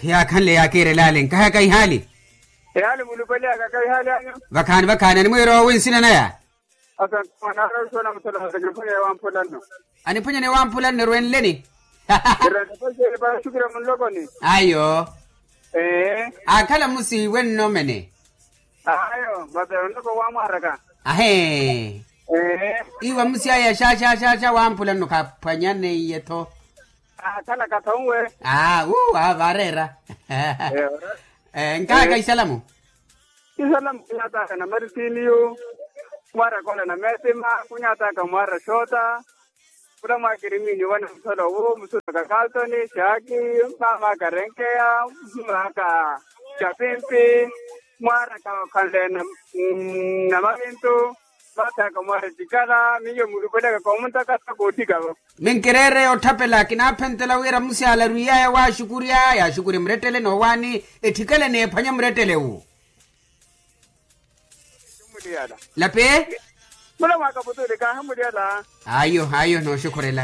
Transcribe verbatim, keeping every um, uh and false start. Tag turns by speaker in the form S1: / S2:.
S1: ya kan le ya kere lalen ka kai hali
S2: hali mulu pale ka kai hali anyo
S1: bakan bakan ni mwero win sinana ya
S2: asan na ro so na mutala da gurfane wan pulanno
S1: ani punya ne wan pulan ne roen leni
S2: kira da ko je ba shukira mun logo ni
S1: ayo
S2: eh
S1: akala musi wenno mene
S2: ayo ba da ndoko wa maraka
S1: ahe
S2: eh
S1: iwa musi aya sha sha sha sha wan pulan no ka panyane yeto
S2: ah kala ka tonwe
S1: ah uh avarera
S2: eh
S1: eh nkaga isalamu
S2: isalamu kunyata kana martiniyo mara kola na mesima kunyata ka mara shota kuna makirimini wana msolo wo msolo ka kaltoni shaki mama ka renkea maka chapimpi mara ka kandena na mavinto bata ka mara tikala miyo mulupeda ka komunta ka kotika
S1: min kerere otapela kina pentela wera musi ala ruya ya wa shukuria ya shukuri mretele no wani etikale ne panya mretele u lape
S2: mula maka putu de ka hamudia la
S1: ayo ayo no shukurela